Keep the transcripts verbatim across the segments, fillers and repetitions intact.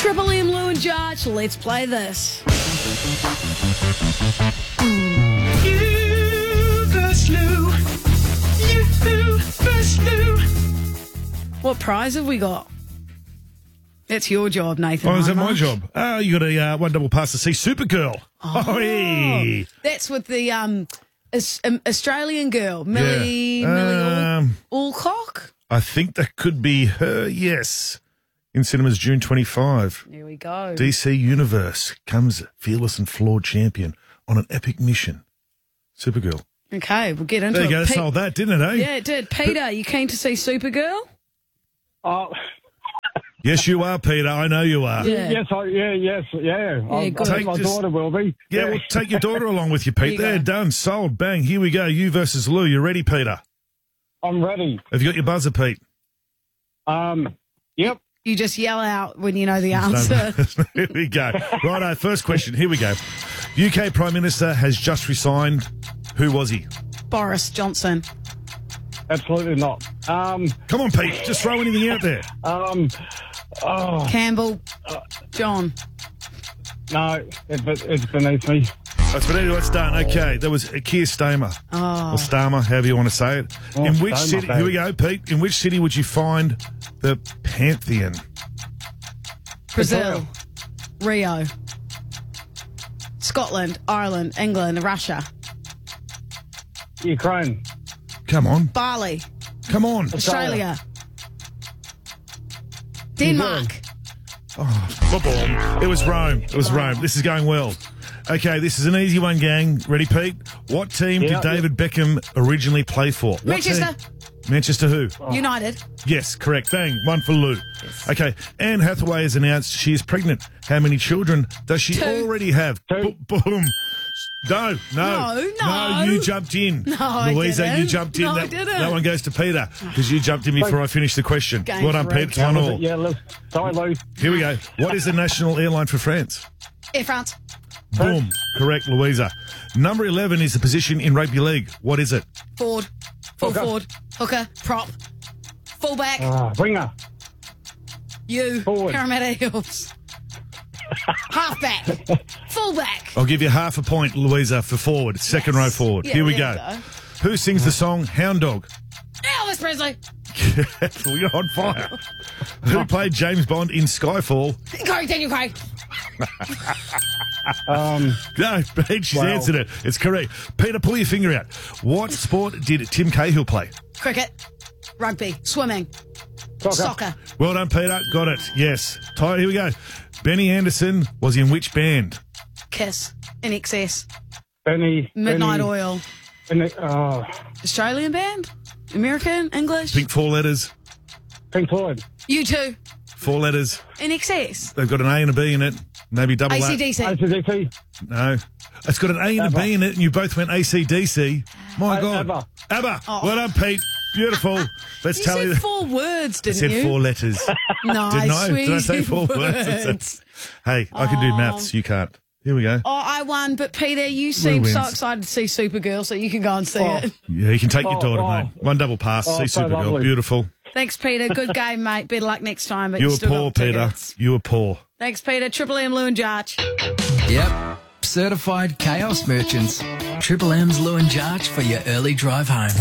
Triple M, Lou and Josh, let's play this. You first, Lou. You first, Lou. What prize have we got? That's your job, Nathan. Oh, is that my Hindmarsh. job? Oh, you got a uh, one double pass to see Supergirl. Oh, hey. That's with the um, Aus- um Australian girl, Millie, Yeah. Millie Um, Al- Alcock. I think that could be her, yes. In cinemas June twenty-fifth. There we go. D C Universe comes fearless and flawed champion on an epic mission. Supergirl. Okay, we'll get into There you it. go. Pete- Sold that, didn't it, eh? Yeah, it did. Peter, you keen to see Supergirl? Oh, Yes, you are, Peter. I know you are. Yeah. yes, I, yeah, yes, yeah. I, good. I think my Take just- daughter will be. Yeah, well, take your daughter along with you, Pete. There There, you go. done. Sold. Bang. Here we go. You versus Lou. You ready, Peter? I'm ready. Have you got your buzzer, Pete? Um, yep. You just yell out when you know the answer. Here we go. Righto, first question. Here we go. U K Prime Minister has just resigned. Who was he? Boris Johnson. Absolutely not. Um, Come on, Pete. Just throw anything out there. um, oh, Campbell. John. no, it, it's beneath me. That's but anyway, it's done. Okay, that was Keir Starmer. Oh. Or Starmer, however you want to say it. Oh, in which Starmer, city, babe. here we go, Pete. In which city would you find the Pantheon? Brazil. Rio. Scotland. Ireland. England. Russia. Ukraine. Come on. Bali. Come on. Australia. Denmark. Ba-boom. It was Rome. It was Rome. This is going well. Okay, this is an easy one, gang. Ready, Pete? What team Yeah. did David Beckham originally play for? What Manchester. team? Manchester who? United. Yes, correct. Bang. One for Lou. Okay, Anne Hathaway has announced she is pregnant. How many children does she Two. already have? Two. Bo- boom. No, no. No, no. No, you jumped in. No, I Louisa, didn't. you jumped in. No, I that, didn't. that one goes to Peter because you jumped in before I finished the question. Game's Well done, Pete. rigged. It's one all. Yeah, look, sorry, Lou. Here we go. What is the national airline for France? Air France. Boom. Correct, Louisa. Number eleven is the position in rugby league. What is it? Forward. Full Hooker. forward. Hooker. Prop. Fullback. Ah, winger. you. forward. Parramatta Hills. Halfback. Fullback. I'll give you half a point, Louisa, for forward. Second row forward. Yeah, Here we there go. you go. Who sings the song Hound Dog? Elvis Presley. Careful, you're on fire. Who played James Bond in Skyfall? Craig, Daniel Craig. Um, No, Pete, she's Wow. answered it. It's correct. Peter, pull your finger out. What sport did Tim Cahill play? Cricket. Rugby. Swimming. soccer. Soccer. Well done, Peter. Got it. Yes. Ty, here we go. Benny Anderson was in which band? Kiss. In Excess. Benny. Midnight Benny, Oil. Benny, oh, Australian band? American? English? Think four letters. Pink Floyd. You two. Four letters. In Excess. They've got an A and a B in it. Maybe double A that. C D C. A C D C. No. It's got an A and a ABBA. B in it, and you both went A C D C. My A- God. ABBA. ABBA. Oh. Well done, Pete. Beautiful. Let's You tell said you. four words, I didn't said you? four letters. No, Didn't I I? swear Did I you say said four words? Hey, I can do maths. You can't. Here we go. Oh, I won, but Peter, you seem wins? so excited to see Supergirl, so you can go and see Oh. it. Yeah, you can take your Oh, daughter, oh. mate. One double pass. Oh, See so Supergirl. lovely. Beautiful. Thanks, Peter. Good game, mate. Better luck next time. But You you were still poor, got Peter. tickets. You were poor. Thanks, Peter. Triple M, Lou and Jarch. Yep. Certified chaos merchants. Triple M's Lou and Jarch for your early drive home.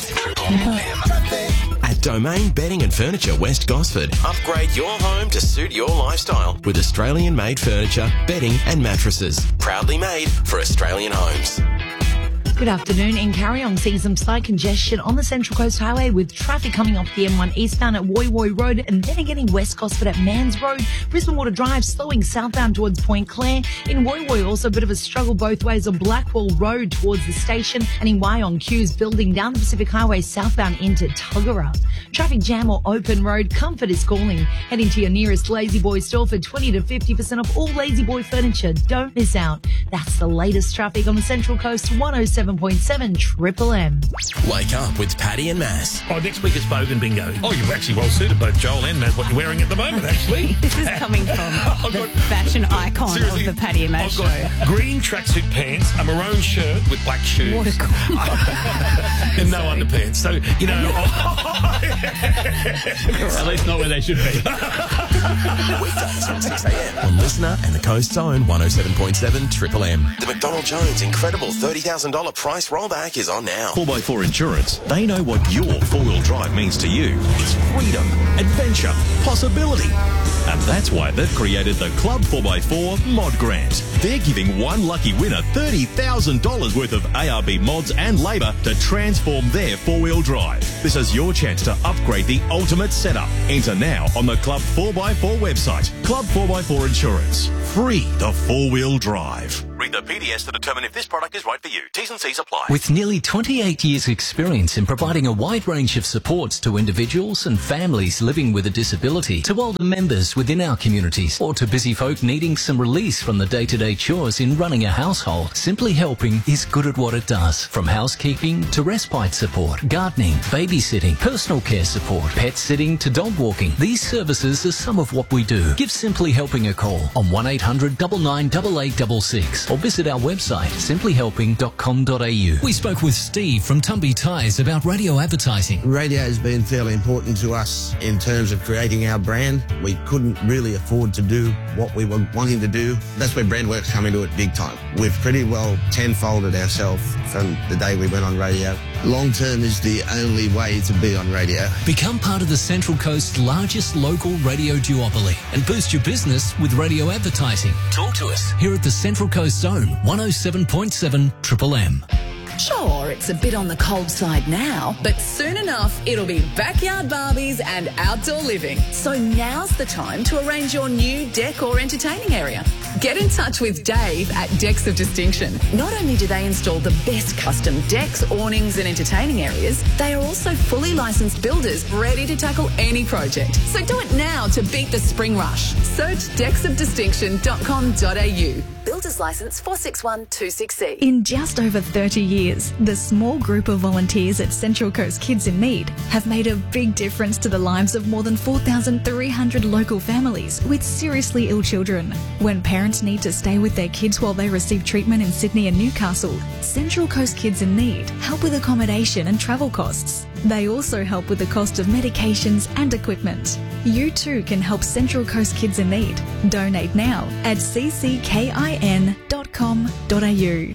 At Domain Bedding and Furniture West Gosford, upgrade your home to suit your lifestyle with Australian-made furniture, bedding and mattresses. Proudly made for Australian homes. Good afternoon. In Carryong, see some slight congestion on the Central Coast Highway with traffic coming off the M one eastbound at Woy Woy Road and then again in West Gosford at Mans Road. Brisbane Water Drive slowing southbound towards Point Clare. In Woy Woy, also a bit of a struggle both ways on Blackwall Road towards the station. And in Wyong, queues building down the Pacific Highway southbound into Tuggerah. Traffic jam or open road, comfort is calling. Heading to your nearest Lazy Boy store for twenty to fifty percent off all Lazy Boy furniture. Don't miss out. That's the latest traffic on the Central Coast, one oh seven point seven Triple M. Wake up with Paddy and Mass. Oh, next week is Bogan Bingo. Oh, you're actually well suited, both Joel and Matt, what you're wearing at the moment, actually. This is coming from the got- fashion icon Seriously, of the Paddy and Matt I've show. got green tracksuit pants, a maroon shirt with black shoes. What a combo. And no underpants. So, you know... At least not where they should be. Weekdays from six a.m. on Listener and the Coast's Own one oh seven point seven Triple M. The McDonald Jones incredible thirty thousand dollars price rollback is on now. four by four Insurance, they know what your four-wheel drive means to you. It's freedom, adventure, possibility. And that's why they've created the Club four by four Mod Grant. They're giving one lucky winner thirty thousand dollars worth of A R B mods and labour to transform their four-wheel drive. This is your chance to upgrade the ultimate setup. Enter now on the Club four by four website. Club four by four Insurance. Free the four-wheel drive. Read the P D S to determine if this product is right for you. T's and C's apply. With nearly twenty-eight years' experience in providing a wide range of supports to individuals and families living with a disability, to older members within our communities, or to busy folk needing some release from the day-to-day chores in running a household, Simply Helping is good at what it does. From housekeeping to respite support, gardening, babysitting, personal care support, pet sitting to dog walking. These services are some of what we do. Give Simply Helping a call on one eight hundred nine nine eight eight six six or visit our website simply helping dot com dot a u. We spoke with Steve from Tumby Tyres about radio advertising. Radio has been fairly important to us in terms of creating our brand. We couldn't really afford to do what we were wanting to do. That's where Brandworks come into it big time. We've pretty well tenfolded ourselves from the day we went on radio. Long term is the only way to be on radio. Become part of the Central Coast's largest local radio duopoly and boost your business with radio advertising. Talk to us here at the Central Coast Zone, one oh seven point seven Triple M. Sure, it's a bit on the cold side now, but soon enough it'll be backyard Barbies and outdoor living. So now's the time to arrange your new deck or entertaining area. Get in touch with Dave at Decks of Distinction. Not only do they install the best custom decks, awnings and entertaining areas, they are also fully licensed builders ready to tackle any project. So do it now to beat the spring rush. Search decks of distinction dot com dot a u. Builder's license four six one two six C. In just over thirty years, the small group of volunteers at Central Coast Kids in Need have made a big difference to the lives of more than four thousand three hundred local families with seriously ill children. When parents need to stay with their kids while they receive treatment in Sydney and Newcastle, Central Coast Kids in Need help with accommodation and travel costs. They also help with the cost of medications and equipment. You too can help Central Coast Kids in Need. Donate now at c c k i n dot com dot a u.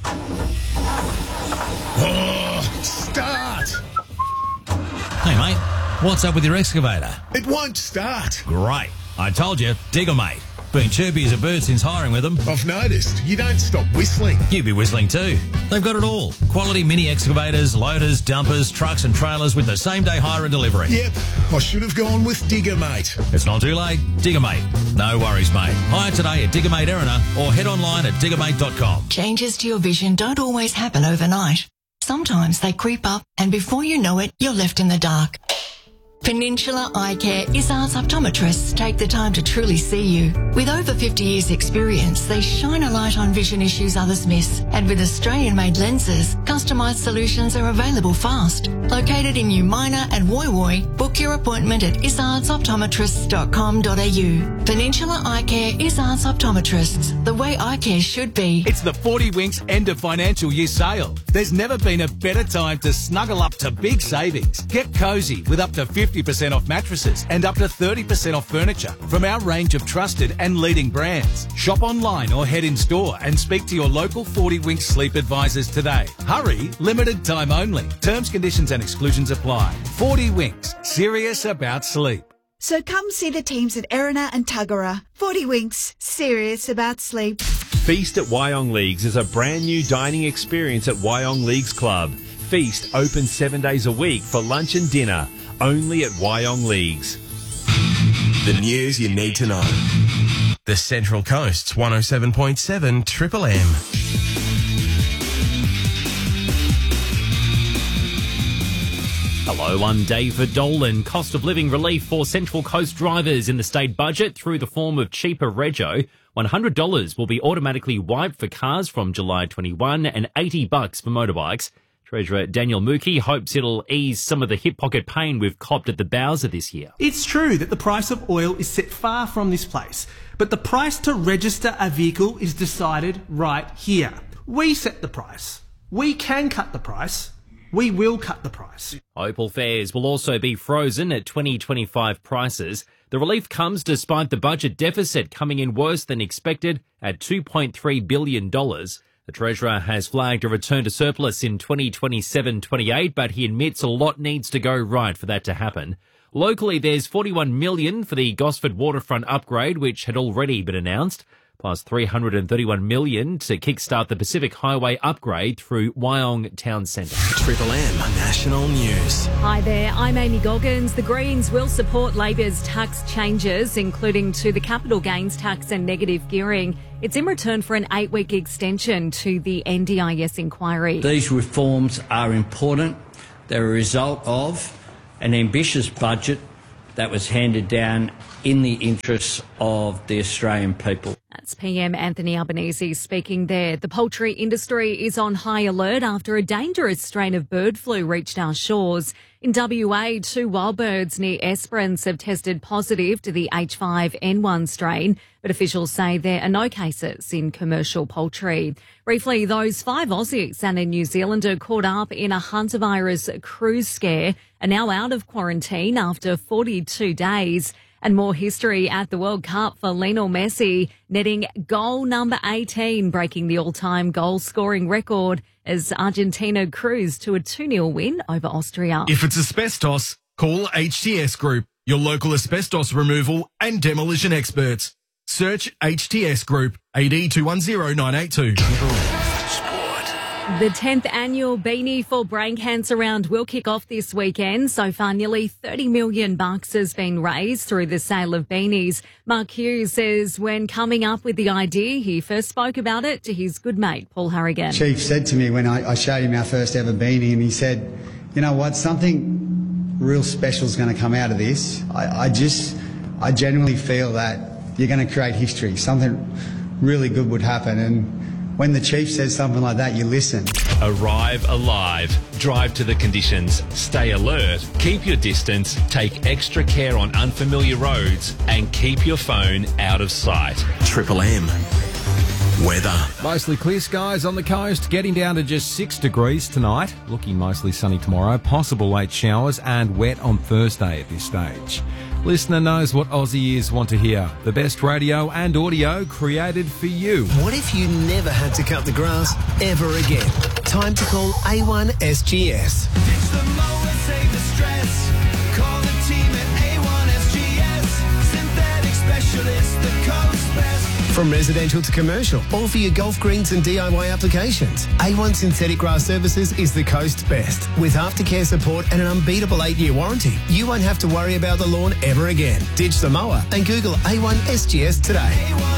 Oh, start! Hey, mate, what's up with your excavator? It won't start. Great. I told you, Digger Mate. Been chirpy as a bird since hiring with them. I've noticed. You don't stop whistling. You be whistling too. They've got it all. Quality mini excavators, loaders, dumpers, trucks and trailers with the same day hire and delivery. Yep, I should have gone with Digger Mate. It's not too late. Digger Mate. No worries, mate. Hire today at Digger Mate Erina or head online at digger mate dot com. Changes to your vision don't always happen overnight. Sometimes they creep up and before you know it, you're left in the dark. Peninsula Eye Care Izzard's optometrists take the time to truly see you. With over fifty years experience, they shine a light on vision issues others miss. And with Australian-made lenses, customised solutions are available fast. Located in Umina and Woy Woy, book your appointment at izzards optometrists dot com dot a u. Peninsula Eye Care Izzard's optometrists, the way eye care should be. It's the forty Winks end of financial year sale. There's never been a better time to snuggle up to big savings. Get cosy with up to fifty percent off mattresses and up to thirty percent off furniture from our range of trusted and leading brands. Shop online or head in store and speak to your local forty Winks sleep advisors today. Hurry, limited time only. Terms, conditions and exclusions apply. forty Winks, serious about sleep. So come see the teams at Erina and Tuggerah. forty Winks, serious about sleep. Feast at Wyong Leagues is a brand new dining experience at Wyong Leagues Club. Feast open seven days a week for lunch and dinner, only at Wyong Leagues. The news you need to know. The Central Coast's one oh seven point seven Triple M. Hello, I'm David Dolan. Cost of living relief for Central Coast drivers in the state budget through the form of cheaper rego. one hundred dollars will be automatically wiped for cars from July twenty-first and eighty bucks for motorbikes. Treasurer Daniel Mookie hopes it'll ease some of the hip pocket pain we've copped at the Bowser this year. It's true that the price of oil is set far from this place, but the price to register a vehicle is decided right here. We set the price. We can cut the price. We will cut the price. Opal fares will also be frozen at twenty twenty-five prices. The relief comes despite the budget deficit coming in worse than expected at two point three billion dollars. The Treasurer has flagged a return to surplus in twenty twenty-seven twenty-eight, but he admits a lot needs to go right for that to happen. Locally, there's forty-one million dollars for the Gosford waterfront upgrade, which had already been announced, plus three hundred thirty-one million dollars to kickstart the Pacific Highway upgrade through Wyong Town Centre. Triple M National News. Hi there, I'm Amy Goggins. The Greens will support Labor's tax changes, including to the capital gains tax and negative gearing. It's in return for an eight-week extension to the N D I S inquiry. These reforms are important. They're a result of an ambitious budget that was handed down in the interests of the Australian people. That's P M Anthony Albanese speaking there. The poultry industry is on high alert after a dangerous strain of bird flu reached our shores. In W A, two wild birds near Esperance have tested positive to the H five N one strain, but officials say there are no cases in commercial poultry. Briefly, those five Aussies and a New Zealander caught up in a hantavirus cruise scare are now out of quarantine after forty-two days. And more history at the World Cup for Lionel Messi, netting goal number eighteen, breaking the all-time goal-scoring record as Argentina cruised to a two nil win over Austria. If it's asbestos, call H T S Group, your local asbestos removal and demolition experts. Search H T S Group, A D two one zero nine eight two. The tenth annual Beanie for Brain Cancer Round will kick off this weekend. So far, nearly thirty million bucks has been raised through the sale of beanies. Mark Hughes says when coming up with the idea, he first spoke about it to his good mate, Paul Harrigan. Chief said to me when I, I showed him our first ever beanie, and he said, you know what, something real special is going to come out of this. I, I just, I genuinely feel that you're going to create history. Something really good would happen. And when the Chief says something like that, you listen. Arrive alive. Drive to the conditions. Stay alert. Keep your distance. Take extra care on unfamiliar roads. And keep your phone out of sight. Triple M. Weather. Mostly clear skies on the coast, getting down to just six degrees tonight. Looking mostly sunny tomorrow. Possible late showers and wet on Thursday at this stage. Listener knows what Aussie ears want to hear. The best radio and audio created for you. What if you never had to cut the grass ever again? Time to call A one S G S. Ditch the mower, save the stress. Call the team at A one S G S. Synthetic specialist, the coast best. From residential to commercial, all for your golf greens and D I Y applications. A one Synthetic Grass Services is the coast's best. With aftercare support and an unbeatable eight-year warranty, you won't have to worry about the lawn ever again. Ditch the mower and Google A one S G S today.